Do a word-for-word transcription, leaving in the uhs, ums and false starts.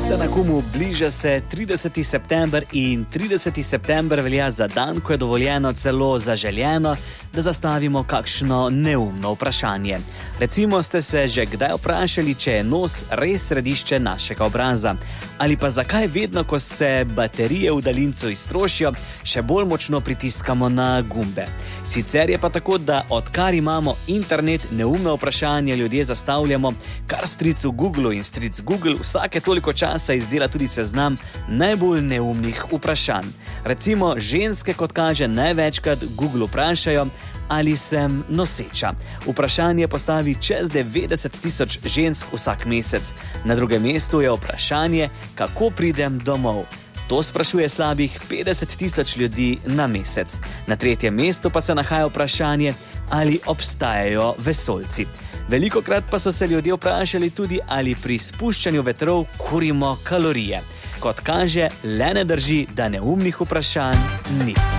Ste na Kumu, bliža se trideseti september in trideseti september velja za dan, ko je dovoljeno celo zaželjeno, da zastavimo kakšno neumno vprašanje. Recimo, ste se že kdaj vprašali, če je nos res središče našega obraza? Ali pa zakaj vedno, ko se baterije v daljincu iztrošijo, še bolj močno pritiskamo na gumbe? Sicer je pa tako, da odkar imamo internet, neumno vprašanje ljudje zastavljamo, kar stricu Google in stric Google vsake toliko časa izdela tudi seznam najbolj neumnih vprašanj. Recimo, ženske, kot kaže, največkrat Google vprašajo, ali sem noseča. Vprašanje postavi čez devetdeset tisoč žensk vsak mesec. Na drugem mestu je vprašanje, kako pridem domov. To sprašuje slabih petdeset tisoč ljudi na mesec. Na tretjem mestu pa se nahaja vprašanje, ali obstajajo vesoljci. Velikokrat pa so se ljudje vprašali tudi, ali pri spuščanju vetrov kurimo kalorije. Kot kaže, le ne drži, da neumnih vprašanj ni.